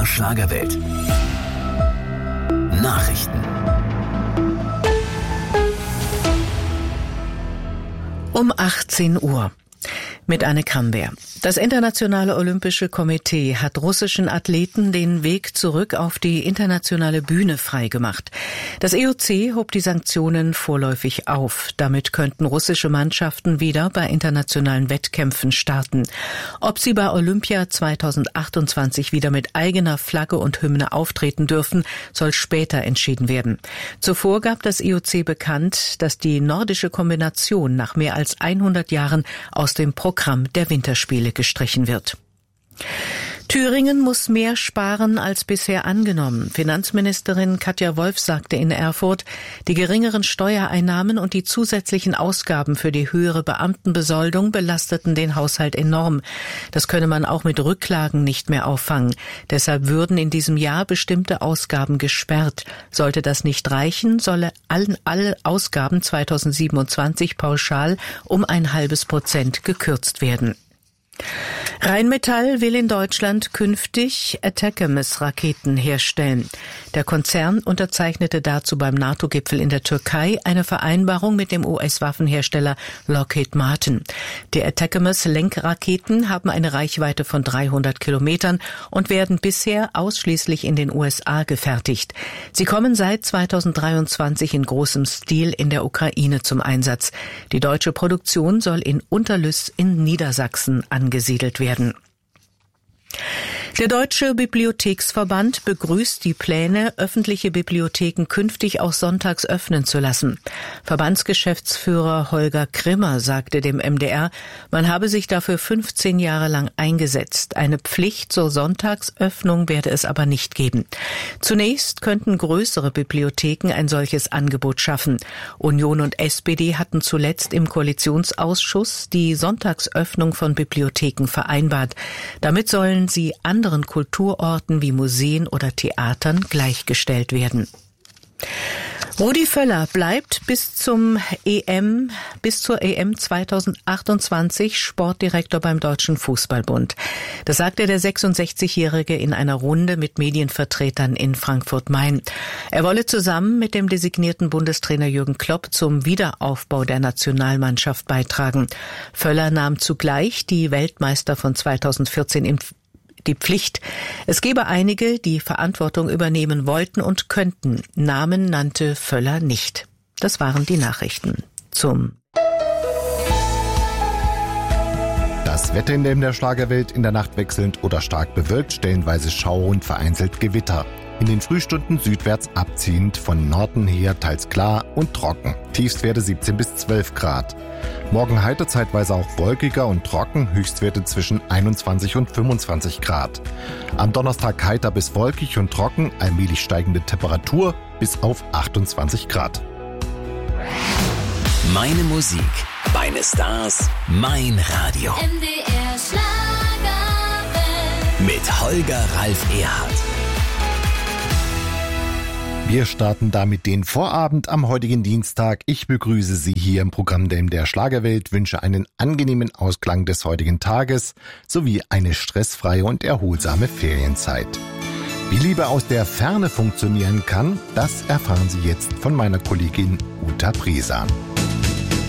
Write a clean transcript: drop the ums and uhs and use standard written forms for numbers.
MDR Schlagerwelt. Nachrichten. Um 18 Uhr. Mit Anne Kamber. Das Internationale Olympische Komitee hat russischen Athleten den Weg zurück auf die internationale Bühne freigemacht. Das IOC hob die Sanktionen vorläufig auf. Damit könnten russische Mannschaften wieder bei internationalen Wettkämpfen starten. Ob sie bei Olympia 2028 wieder mit eigener Flagge und Hymne auftreten dürfen, soll später entschieden werden. Zuvor gab das IOC bekannt, dass die nordische Kombination nach mehr als 100 Jahren aus dem Programm der Winterspiele gestrichen wird. Thüringen muss mehr sparen als bisher angenommen. Finanzministerin Katja Wolf sagte in Erfurt, die geringeren Steuereinnahmen und die zusätzlichen Ausgaben für die höhere Beamtenbesoldung belasteten den Haushalt enorm. Das könne man auch mit Rücklagen nicht mehr auffangen. Deshalb würden in diesem Jahr bestimmte Ausgaben gesperrt. Sollte das nicht reichen, solle alle Ausgaben 2027 pauschal um 0,5% gekürzt werden. Rheinmetall will in Deutschland künftig ATACMS-Raketen herstellen. Der Konzern unterzeichnete dazu beim NATO-Gipfel in der Türkei eine Vereinbarung mit dem US-Waffenhersteller Lockheed Martin. Die ATACMS-Lenkraketen haben eine Reichweite von 300 Kilometern und werden bisher ausschließlich in den USA gefertigt. Sie kommen seit 2023 in großem Stil in der Ukraine zum Einsatz. Die deutsche Produktion soll in Unterlüss in Niedersachsen angesiedelt werden. Der Deutsche Bibliotheksverband begrüßt die Pläne, öffentliche Bibliotheken künftig auch sonntags öffnen zu lassen. Verbandsgeschäftsführer Holger Krimmer sagte dem MDR, man habe sich dafür 15 Jahre lang eingesetzt. Eine Pflicht zur Sonntagsöffnung werde es aber nicht geben. Zunächst könnten größere Bibliotheken ein solches Angebot schaffen. Union und SPD hatten zuletzt im Koalitionsausschuss die Sonntagsöffnung von Bibliotheken vereinbart. Damit sollen sie anderen Kulturorten wie Museen oder Theatern gleichgestellt werden. Rudi Völler bleibt bis zur EM 2028 Sportdirektor beim Deutschen Fußballbund. Das sagte der 66-Jährige in einer Runde mit Medienvertretern in Frankfurt-Main. Er wolle zusammen mit dem designierten Bundestrainer Jürgen Klopp zum Wiederaufbau der Nationalmannschaft beitragen. Völler nahm zugleich die Weltmeister von 2014 in die Pflicht. Es gebe einige, die Verantwortung übernehmen wollten und könnten. Namen nannte Völler nicht. Das waren die Nachrichten. Das Wetter in der Schlagerwelt: in der Nacht wechselnd oder stark bewölkt, stellenweise Schauer und vereinzelt Gewitter. In den Frühstunden südwärts abziehend, von Norden her teils klar und trocken. Tiefstwerte 17 bis 12 Grad. Morgen heiter, zeitweise auch wolkiger und trocken, Höchstwerte zwischen 21 und 25 Grad. Am Donnerstag heiter bis wolkig und trocken, allmählich steigende Temperatur bis auf 28 Grad. Meine Musik, meine Stars, mein Radio. MDR Schlagerwelt. Mit Holger Ralf Erhardt. Wir starten damit den Vorabend am heutigen Dienstag. Ich begrüße Sie hier im Programm der MDR Schlagerwelt, wünsche einen angenehmen Ausklang des heutigen Tages sowie eine stressfreie und erholsame Ferienzeit. Wie Liebe aus der Ferne funktionieren kann, das erfahren Sie jetzt von meiner Kollegin Uta Bresan.